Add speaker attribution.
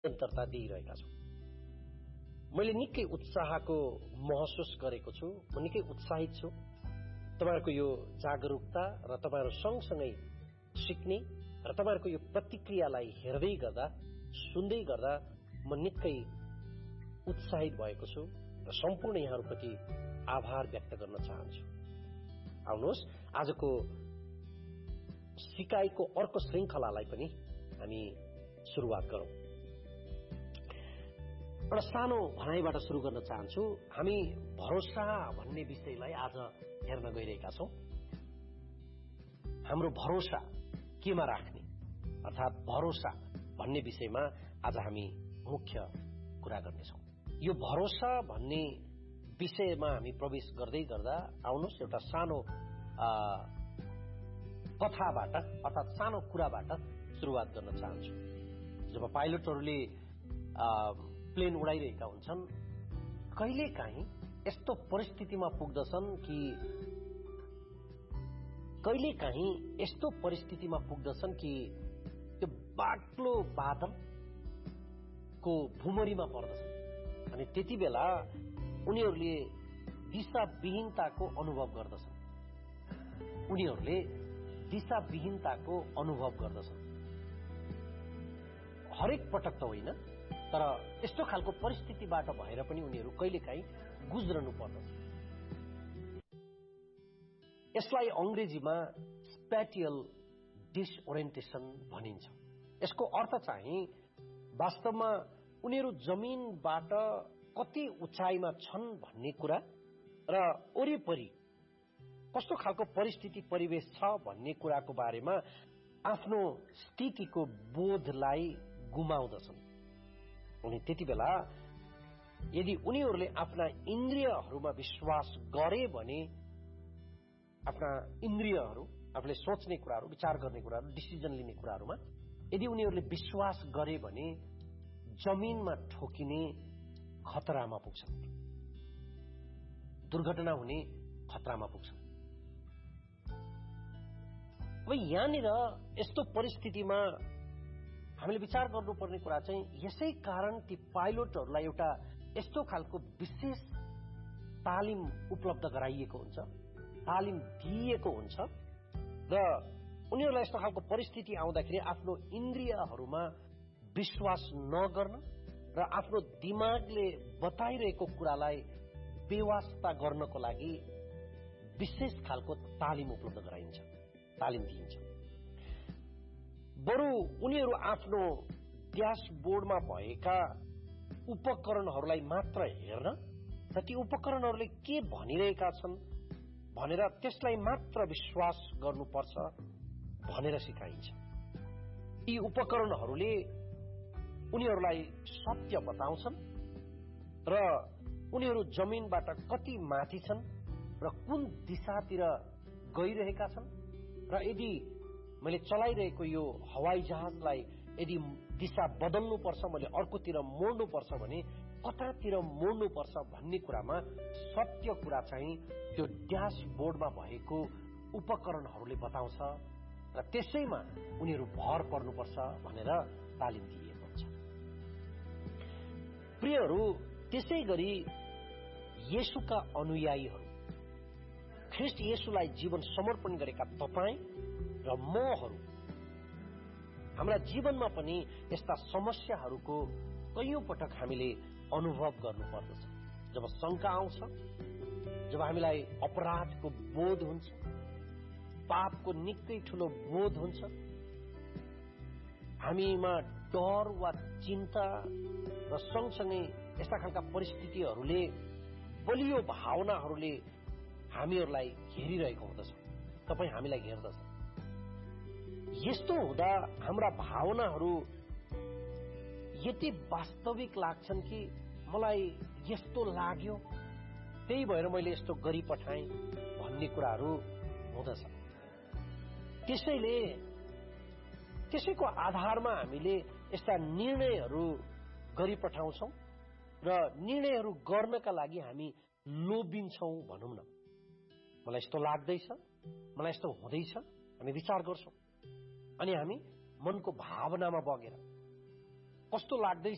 Speaker 1: निरन्तरता दिइरहेका छौँ। मैले निकै उत्साहको महसुस गरेको छु। म निकै उत्साहित छु। तपाईहरुको यो जागरुकता र तपाईहरु सँगसँगै सिक्ने र तपाईहरुको यो प्रतिक्रियालाई हेर्दै गर्दा सुन्दै गर्दा म निकै उत्साहित भएको छु र सम्पूर्ण यहाँहरुप्रति आभार व्यक्त गर्न चाहन्छु। आउनुहोस् आजको सिकाइको अर्को श्रृंखलालाई पनि हामी सुरुवात गरौं। एउटा सानो भनाइबाट सुरु गर्न चाहन्छु। हामी भरोसा भन्ने विषयलाई आज हेर्न गइरहेका छौं। हाम्रो भरोसा केमा राख्ने अर्थात भरोसा भन्ने विषयमा आज हामी मुख्य कुरा गर्नेछौं। यो भरोसा भन्ने विषयमा हामी प्रवेश गर्दै गर्दा आउनुहोस् एउटा सानो कथाबाट अर्थात सानो कुराबाट सुरुवात गर्न चाहन्छु। जब पाइलटहरूले प्लेन उडाइरहेका हुन्छन्, कहिलेकाहीँ यस्तो परिस्थितिमा पुग्दछन् कि त्यो बाक्लो बादलको भुमरीमा पर्दछन् अनि त्यति बेला उनीहरूले दिशाविहीनताको अनुभव गर्दछन्। हरेक पटक त होइन, तर यस्तो खालको परिस्थितिबाट भएर पनि उनीहरू कहिलेकाहीँ गुज्रनु पर्दछ। यसलाई अंग्रेजीमा स्पेटियल डिसओरिएन्टेसन भनिन्छ। यसको अर्थ चाहिँ वास्तवमा उनीहरू जमिनबाट कति उचाइमा छन् भन्ने कुरा र वरिपरि कस्तो खालको परिस्थिति परिवेश छ भन्ने कुराको बारेमा आफ्नो स्थितिको बोधलाई गुमाउँदछन्। अनि त्यति बेला यदि उनीहरूले आफ्ना इन्द्रियहरूमा विश्वास गरे भने आफ्ना इन्द्रियहरू आफूले सोच्ने कुराहरू, विचार गर्ने कुराहरू, डिसिजन लिने कुराहरूमा यदि उनीहरूले विश्वास गरे भने जमिनमा ठोकिने खतरामा पुग्छन्, दुर्घटना हुने खतरामा पुग्छन्। अब यहाँनिर यस्तो परिस्थितिमा हामीले विचार गर्नुपर्ने कुरा चाहिँ यसै कारण ती पाइलटहरूलाई एउटा यस्तो खालको विशेष तालिम उपलब्ध गराइएको हुन्छ, तालिम दिइएको हुन्छ र उनीहरूलाई यस्तो खालको परिस्थिति आउँदाखेरि आफ्नो इन्द्रियहरूमा विश्वास नगर्न र आफ्नो दिमागले बताइरहेको कुरालाई बेवास्ता गर्नको लागि विशेष खालको तालिम उपलब्ध गराइन्छ, तालिम दिइन्छ। बरु उनीहरू आफ्नो ड्यासबोर्डमा भएका उपकरणहरूलाई मात्र हेर्न र ती उपकरणहरूले के भनिरहेका छन् भनेर त्यसलाई मात्र विश्वास गर्नुपर्छ भनेर सिकाइन्छ। यी उपकरणहरूले उनीहरूलाई सत्य बताउँछन् र उनीहरू जमिनबाट कति माथि छन् र कुन दिशातिर गइरहेका छन् र यदि मैले चलाइरहेको यो हवाई जहाजलाई यदि दिशा बदल्नुपर्छ, मैले अर्कोतिर मोड्नुपर्छ भने कतातिर मोड्नुपर्छ भन्ने कुरामा सत्य कुरा चाहिँ त्यो ड्यासबोर्डमा भएको उपकरणहरूले बताउँछ र त्यसैमा उनीहरू भर पर्नुपर्छ भनेर तालिम दिइएको हुन्छ। प्रियहरू, त्यसै गरी येशूका अनुयायीहरू, ख्रीष्ट येशूलाई जीवन समर्पण गरेका तपाईं र महरू, हाम्रा जीवनमा पनि यस्ता समस्याहरूको कयौं पटक हामीले अनुभव गर्नुपर्दछ। जब शंका आउँछ, जब हामीलाई अपराधको बोध हुन्छ, पापको निकै ठूलो बोध हुन्छ, हामीमा डर वा चिन्ता र सँगसँगै यस्ता खालका परिस्थितिहरूले, बलियो भावनाहरूले हामीहरूलाई घेरिरहेको हुँदछ। तपाईँ हामीलाई घेर्दछ। यस्तो हुँदा हाम्रा भावनाहरू यति वास्तविक लाग्छन् कि मलाई यस्तो लाग्यो त्यही भएर मैले यस्तो गरी पठाएँ भन्ने कुराहरू हुँदछ। त्यसैको आधारमा हामीले यस्ता निर्णयहरू गरी पठाउँछौं र निर्णयहरू गर्नका लागि हामी लोभिन्छौं भनौं न। मलाई यस्तो लाग्दैछ, मलाई यस्तो हुँदैछ, हामी विचार गर्छौं अनि हामी मनको भावनामा बगेर कस्तो लाग्दैछ